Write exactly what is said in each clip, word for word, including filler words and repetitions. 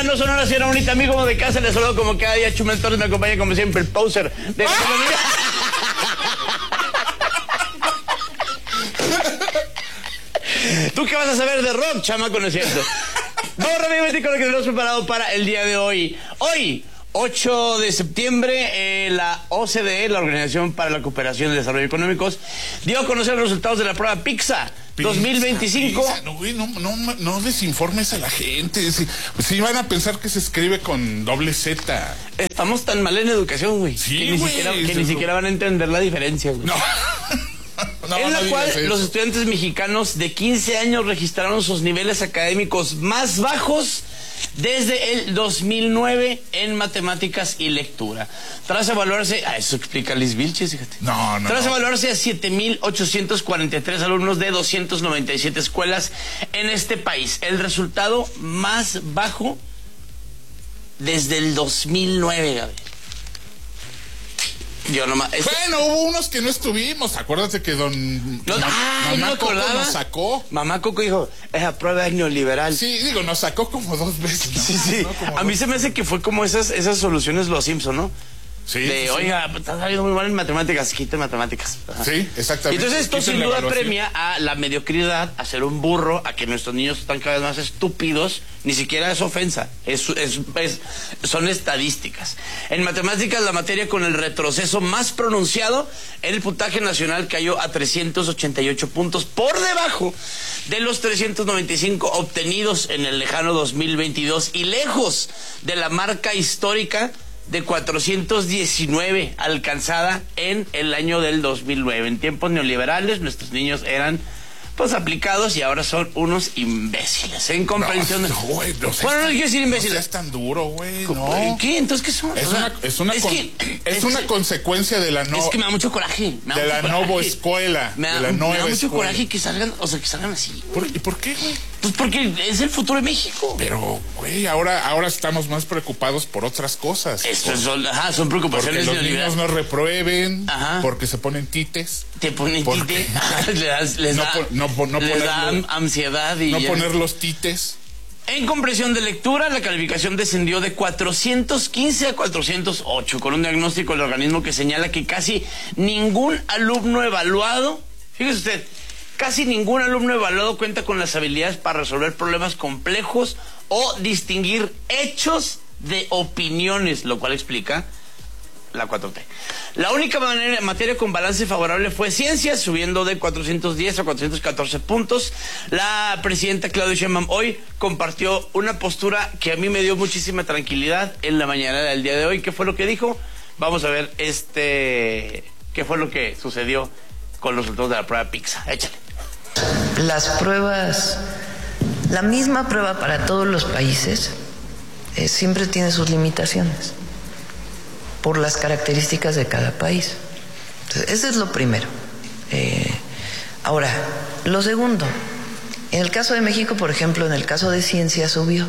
no son horas, era bonita amigo de casa, les saludo como cada día. Chumel Torres me acompaña como siempre, el poser de ¿Tú qué vas a saber de rock, chamaco? No es cierto. Vamos rápidamente con lo que tenemos preparado para el día de hoy. Hoy, ocho de septiembre, eh, la O C D E, la Organización para la Cooperación y el Desarrollo Económicos, dio a conocer los resultados de la prueba PISA dos mil veinticinco. Pisa, no, güey, no, no, no desinformes a la gente. Si, si van a pensar que se escribe con doble Z. Estamos tan mal en educación, güey. Sí, que, ni güey, siquiera, que eso. ni siquiera van a entender la diferencia, güey. No. No, en la no cual eso. los estudiantes mexicanos de quince años registraron sus niveles académicos más bajos desde el dos mil nueve en matemáticas y lectura. Tras evaluarse, ah, eso explica Liz Vilches, fíjate. No, no. Tras no. evaluarse a siete mil ochocientos cuarenta y tres alumnos de doscientas noventa y siete escuelas en este país. El resultado más bajo desde el dos mil nueve, Gabriel. Yo nomás. Es... Bueno, hubo unos que no estuvimos. Acuérdate que don. No, Ma ay, mamá no me Coco acordaba. nos sacó. Mamá Coco dijo: esa prueba es neoliberal. Sí, digo, nos sacó como dos veces. ¿No? Sí, sí. ¿No? A mí se me hace que fue como esas, esas soluciones Los Simpson, ¿no? Sí. De, sí, oiga, está saliendo muy mal en matemáticas, quiten matemáticas. Ajá. Sí, exactamente. Y entonces esto Quiten sin la duda evaluación. premia a la mediocridad, a ser un burro, a que nuestros niños están cada vez más estúpidos. Ni siquiera es ofensa, es, es, es, son estadísticas. En matemáticas, la materia con el retroceso más pronunciado en el puntaje nacional cayó a trescientos ochenta y ocho puntos, por debajo de los trescientos noventa y cinco obtenidos en el lejano dos mil veintidós y lejos de la marca histórica de cuatrocientos diecinueve alcanzada en el año del dos mil nueve. En tiempos neoliberales nuestros niños eran pues aplicados y ahora son unos imbéciles en comprensión. No, no, güey, no bueno, no quiero decir imbéciles. No seas tan duro, güey. No. ¿Qué? Entonces, ¿qué son? Es O sea, una, es una, es con, que, es es una que, consecuencia de la no, es que me da mucho coraje. Me da de mucho la coraje. nueva escuela. Me da, de la me nueva da mucho escuela. coraje que salgan, o sea, que salgan así. ¿Por, ¿Y por qué, güey? Pues porque es el futuro de México. Pero, güey, ahora, ahora estamos más preocupados por otras cosas. Esto por, son, ajá, son porque preocupaciones los neoliberales. niños no reprueben, Ajá. porque se ponen tites. Te ponen Porque- tite, les, das- les No da, pon- no pon- no les da ponerlo- ansiedad y No ya. poner los tites. En comprensión de lectura, la calificación descendió de cuatrocientos quince a cuatrocientos ocho, con un diagnóstico del organismo que señala que casi ningún alumno evaluado, fíjese usted, casi ningún alumno evaluado cuenta con las habilidades para resolver problemas complejos o distinguir hechos de opiniones, lo cual explica la cuatro T. La única manera, materia con balance favorable fue ciencias, subiendo de cuatrocientos diez a cuatrocientos catorce puntos. La presidenta Claudia Sheinbaum hoy compartió una postura que a mí me dio muchísima tranquilidad en la mañana del día de hoy. ¿Qué fue lo que dijo? Vamos a ver este qué fue lo que sucedió con los resultados de la prueba PISA. Échale. Las pruebas, la misma prueba para todos los países, eh, siempre tiene sus limitaciones por las características de cada país. Entonces, ese es lo primero. Eh, ahora, lo segundo, en el caso de México, por ejemplo, en el caso de ciencia subió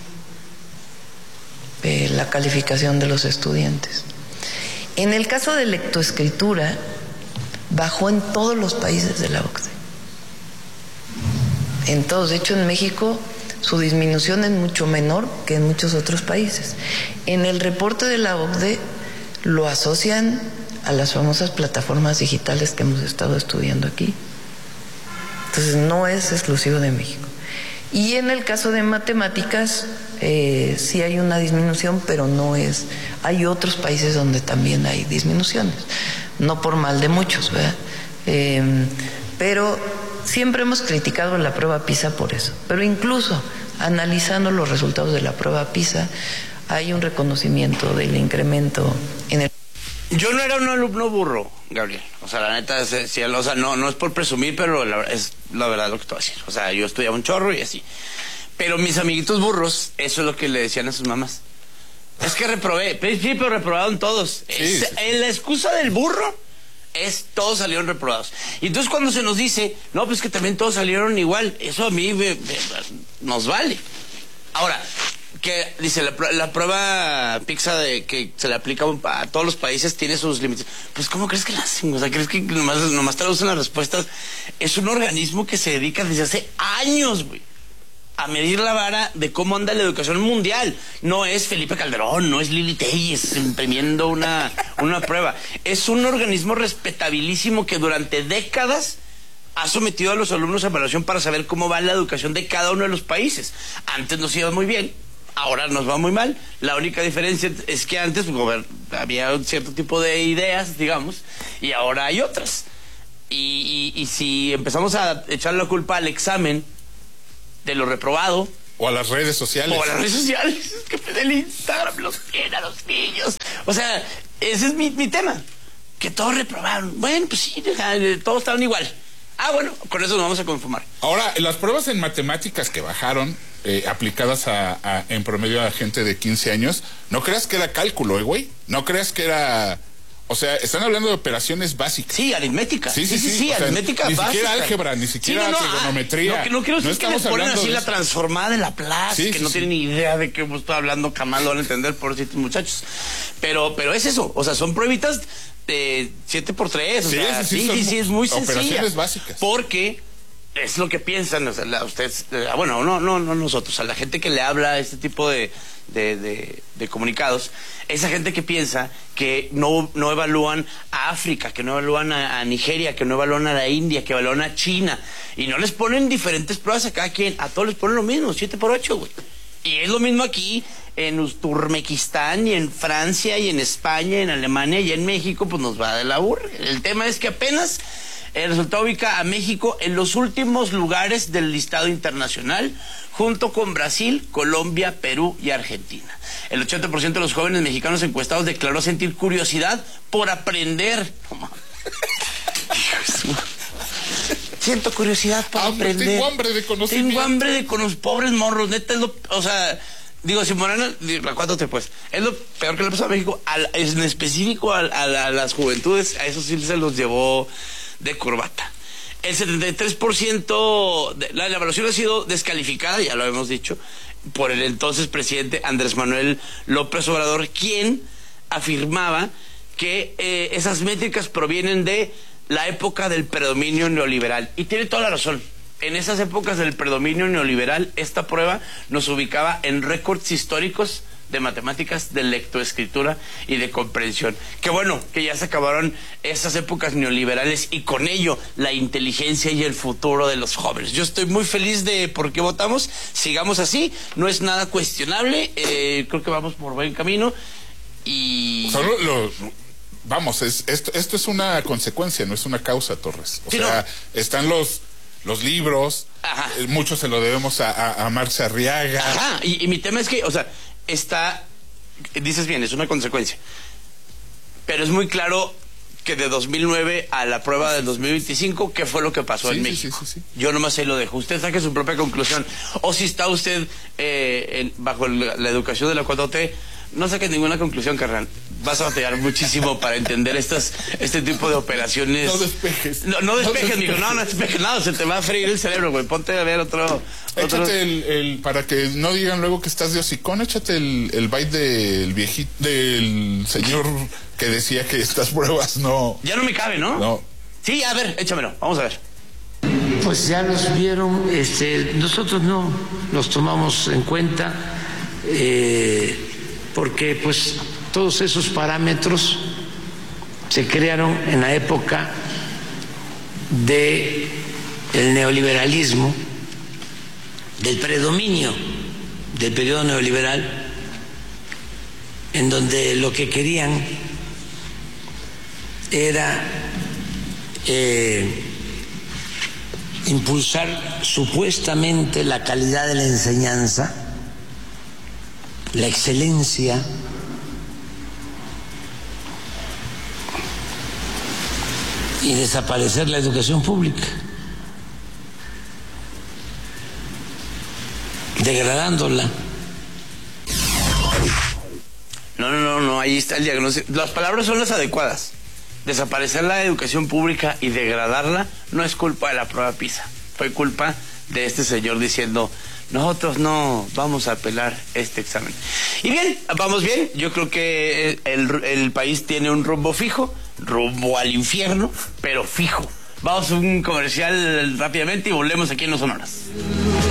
eh, la calificación de los estudiantes. En el caso de lectoescritura, bajó en todos los países de la O C D E. En todos, de hecho en México su disminución es mucho menor que en muchos otros países. En el reporte de la O C D E lo asocian a las famosas plataformas digitales que hemos estado estudiando aquí. Entonces no es exclusivo de México. Y en el caso de matemáticas eh, sí hay una disminución, pero no es, hay otros países donde también hay disminuciones, no por mal de muchos, ¿verdad? Eh, pero siempre hemos criticado la prueba PISA por eso, pero incluso analizando los resultados de la prueba PISA hay un reconocimiento del incremento en el... Yo no era un alumno burro, Gabriel. O sea, la neta, es, sí, o sea, no, no es por presumir, pero la, es la verdad lo que te voy a decir. O sea, yo estudiaba un chorro y así. Pero mis amiguitos burros, eso es lo que le decían a sus mamás. Es que reprobé, pero sí, pero reprobaron todos. Sí, es, sí, sí. La excusa del burro es todos salieron reprobados. Y entonces cuando se nos dice, no, pues que también todos salieron igual, eso a mí me, me, nos vale. Ahora, que dice la, la prueba PISA de que se le aplica a todos los países tiene sus límites. Pues ¿cómo crees que la hacen? O sea, ¿crees que nomás, nomás traducen las respuestas? Es un organismo que se dedica desde hace años, güey, a medir la vara de cómo anda la educación mundial. No es Felipe Calderón, no es Lili Telles imprimiendo una, una prueba. Es un organismo respetabilísimo que durante décadas ha sometido a los alumnos a evaluación para saber cómo va la educación de cada uno de los países. Antes nos iba muy bien, ahora nos va muy mal. La única diferencia es que antes pues, había un cierto tipo de ideas, digamos, y ahora hay otras. Y, y, y si empezamos a echar la culpa al examen de lo reprobado, o a las redes sociales, o a las redes sociales, es que el Instagram los tiene a los niños. O sea, ese es mi, mi tema, que todos reprobaron. Bueno, pues sí, todos estaban igual. Ah, bueno, con eso nos vamos a conformar. Ahora, las pruebas en matemáticas que bajaron, eh, aplicadas a, a, en promedio a gente de quince años, no creas que era cálculo, ¿eh, güey? No creas que era... O sea, están hablando de operaciones básicas. Sí, aritmética. Sí, sí, sí, sí, sí, sí aritmética sea, básica. Ni siquiera álgebra, ni siquiera sí, no, no, trigonometría. No, no quiero decir no que les ponen así la transformada de Laplace, sí, que sí, no sí. tienen ni idea de qué estoy hablando, jamás lo van a entender por ciertos muchachos. Pero, pero es eso, o sea, son pruebitas de siete por tres, o sí, sea, sí, sí, sí, sí, es muy sencilla. Operaciones básicas. Porque es lo que piensan, o sea, la, ustedes, eh, bueno, no, no, no nosotros, a la gente que le habla este tipo de, de, de, de comunicados, esa gente que piensa que no, no evalúan a África, que no evalúan a, a Nigeria, que no evalúan a la India, que evalúan a China, y no les ponen diferentes pruebas a cada quien, a todos les ponen lo mismo, siete por ocho, güey. Y es lo mismo aquí en Uzbekistán y en Francia y en España, en Alemania y en México, pues nos va de la burra. El tema es que apenas el resultado ubica a México en los últimos lugares del listado internacional, junto con Brasil, Colombia, Perú y Argentina. El ochenta por ciento de los jóvenes mexicanos encuestados declaró sentir curiosidad por aprender. Siento curiosidad por hambre, aprender. Tengo hambre de conocimiento. Tengo hambre de con los pobres morros, neta, es lo, o sea, digo, si Morena, la cuatro te pues, es lo peor que le pasó a México, al, en específico a, a, a las juventudes, a eso sí se los llevó de corbata. El setenta y tres por ciento de la, la evaluación ha sido descalificada, ya lo hemos dicho, por el entonces presidente Andrés Manuel López Obrador, quien afirmaba que eh, esas métricas provienen de la época del predominio neoliberal. Y tiene toda la razón. En esas épocas del predominio neoliberal, esta prueba nos ubicaba en récords históricos de matemáticas, de lectoescritura y de comprensión. Qué bueno que ya se acabaron esas épocas neoliberales y con ello la inteligencia y el futuro de los jóvenes. Yo estoy muy feliz de por qué votamos. Sigamos así, no es nada cuestionable. Eh, creo que vamos por buen camino y... Solo lo... Vamos, es, esto, esto es una consecuencia, no es una causa, Torres. O sí, sea, no. están los los libros, eh, mucho se lo debemos a, a, a Marx Arriaga. Ajá, y, y mi tema es que, o sea, está, dices bien, es una consecuencia, pero es muy claro que de dos mil nueve a la prueba del dos mil veinticinco, ¿qué fue lo que pasó sí, en sí, México? Sí, sí, sí. Yo nomás ahí lo dejo. Usted saque su propia conclusión. O si está usted eh, en, bajo el, la educación de la cuatro T, no saque ninguna conclusión, carnal. Vas a batallar muchísimo para entender estas, este tipo de operaciones. No despejes. No, no despejes, no despejes. No, no despejes nada, se te va a freír el cerebro, güey. Ponte a ver otro... otro... Échate el, el, para que no digan luego que estás de hocicón, échate el, el byte del viejito, del señor que decía que estas pruebas no... Ya no me cabe, ¿no? No. Sí, a ver, échamelo, vamos a ver. Pues ya los vieron, este, nosotros no los tomamos en cuenta, eh, porque pues todos esos parámetros se crearon en la época de el neoliberalismo, del predominio del periodo neoliberal, en donde lo que querían era eh, impulsar supuestamente la calidad de la enseñanza, la excelencia, y desaparecer la educación pública, degradándola. No, no, no, no, ahí está el diagnóstico. Las palabras son las adecuadas. Desaparecer la educación pública y degradarla no es culpa de la prueba PISA. Fue culpa de este señor diciendo, nosotros no vamos a apelar este examen. Y bien, vamos bien. Yo creo que el, el país tiene un rumbo fijo, rumbo al infierno, pero fijo. Vamos a un comercial rápidamente y volvemos aquí en Los Sonoras.